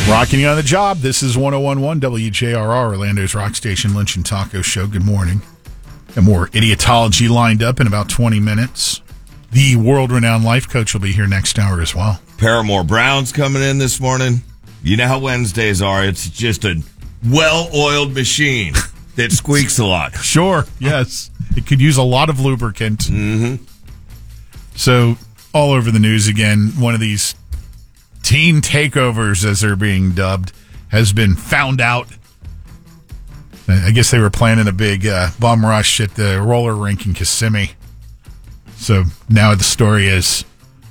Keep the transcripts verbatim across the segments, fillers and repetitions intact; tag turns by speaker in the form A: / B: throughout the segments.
A: Rocking you on the job. This is one oh one point one W J R R, Orlando's rock station, Lunch and Taco Show. Good morning. And more idiotology lined up in about twenty minutes. The world-renowned life coach will be here next hour as well.
B: Paramore Brown's coming in this morning. You know how Wednesdays are. It's just a well-oiled machine that squeaks a lot.
A: Sure, yes. It could use a lot of lubricant.
B: Mm-hmm.
A: So, all over the news again, one of these teen takeovers, as they're being dubbed, has been found out. I guess they were planning a big uh, bum rush at the roller rink in Kissimmee. So now the story is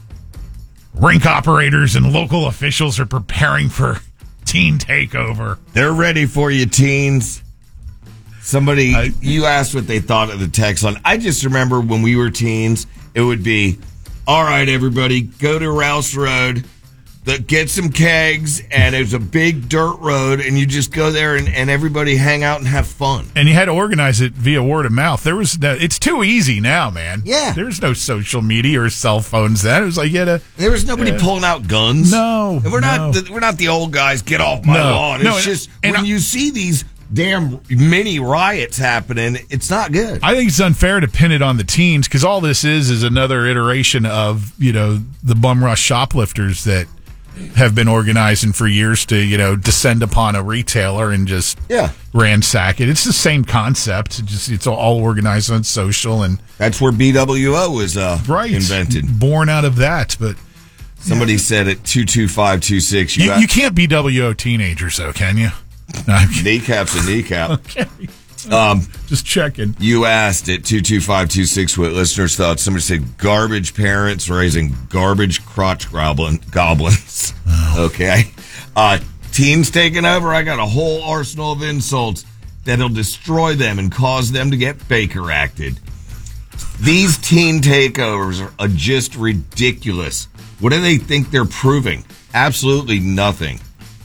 A: rink operators and local officials are preparing for teen takeover.
B: They're ready for you, teens. Somebody, I, you asked what they thought of the text line. I just remember when we were teens, it would be, all right, everybody, go to Rouse Road, get some kegs, and it's a big dirt road, and you just go there and, and everybody hang out and have fun.
A: And you had to organize it via word of mouth. There was no, it's too easy now, man.
B: Yeah.
A: There's no social media or cell phones then. It was like you had to,
B: there was nobody
A: uh,
B: pulling out guns.
A: No.
B: And we're
A: no.
B: not the, we're not the old guys, get off my
A: no,
B: lawn. It's
A: no,
B: just
A: and,
B: when
A: and
B: you see these damn mini riots happening, it's not good.
A: I think it's unfair to pin it on the teens because all this is is another iteration of, you know, the bum rush shoplifters that have been organizing for years to, you know, descend upon a retailer and just
B: yeah.
A: ransack it. It's the same concept. It's just it's all organized on social, and
B: that's where B W O was uh,
A: right,
B: invented.
A: Born out of that, but
B: somebody yeah. said at two two five two six.
A: You,
B: you, got-
A: you can't B W O teenagers, though, can you? No,
B: Kneecap's a kneecap.
A: Okay.
B: Um,
A: just checking.
B: You asked at two two five two six what listeners thought. Somebody said garbage parents raising garbage crotch goblin, goblins. Oh. Okay. Uh, teens taking over. I got a whole arsenal of insults that'll destroy them and cause them to get Baker acted. These teen takeovers are, are just ridiculous. What do they think they're proving? Absolutely nothing.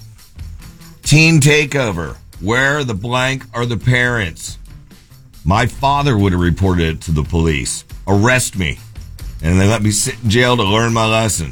B: Teen takeover. Where the blank are the parents? My father would have reported it to the police. Arrest me. And they let me sit in jail to learn my lesson.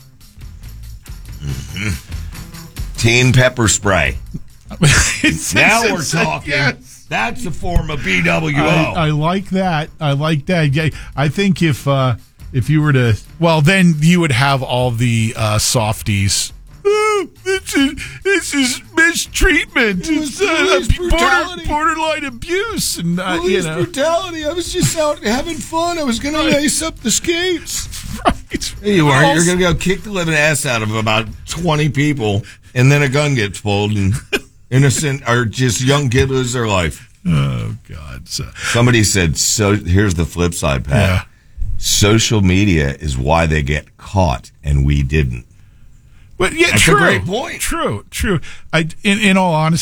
B: Mm-hmm. Teen pepper spray. Now we're talking. Yes. That's a form of B W O.
A: I, I like that. I like that. Yeah, I think if uh, if you were to, well, then you would have all the uh, softies. Oh, this is, this is mistreatment.
B: It was
A: it's uh,
B: brutality.
A: Border, borderline abuse. And uh,
B: police
A: you know.
B: brutality. I was just out having fun. I was going
A: right.
B: to lace up the skates.
A: Right.
B: You weren't. You're going to go kick the living ass out of about twenty people, and then a gun gets pulled, and innocent or just young kid lose their life.
A: Oh, God. So,
B: somebody said, so here's the flip side, Pat.
A: Yeah.
B: Social media is why they get caught, and we didn't.
A: But yeah,
B: That's
A: true.
B: a great point.
A: True, true. I, in, in all honesty,